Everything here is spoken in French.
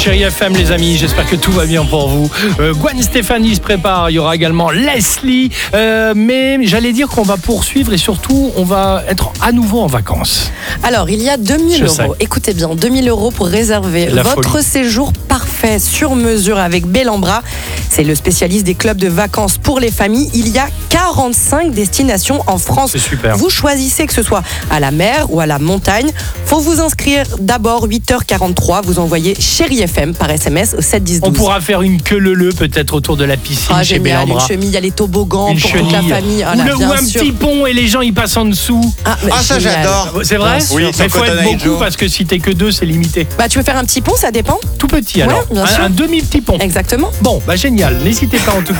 Chérie FM, les amis, j'espère que tout va bien pour vous. Gwen Stefani se prépare, il y aura également Leslie. Mais j'allais dire qu'on va poursuivre et surtout, on va être à nouveau en vacances. Alors, il y a 2000 euros. Écoutez bien, 2000 euros pour réserver votre séjour parfait sur mesure avec Bellambra. C'est le spécialiste des clubs de vacances pour les familles. Il y a 45 destinations en France. C'est super. Vous choisissez que ce soit à la mer ou à la montagne. Faut vous inscrire d'abord 8h43. Vous envoyez Chérie FM par SMS au 7 10 12. On pourra faire une queue leu peut-être autour de la piscine chez génial, Bellambra. Une chenille, il y a les toboggans une pour chenille. Toute la famille. Ou un petit pont et les gens ils passent en dessous. Ça j'adore. C'est vrai? Oui, il faut être beaucoup parce que si t'es que deux, c'est limité. Tu veux faire un petit pont, ça dépend. Tout petit alors. Bien sûr. Un demi-petit pont. Exactement. Bon, génial. N'hésitez pas en tout cas.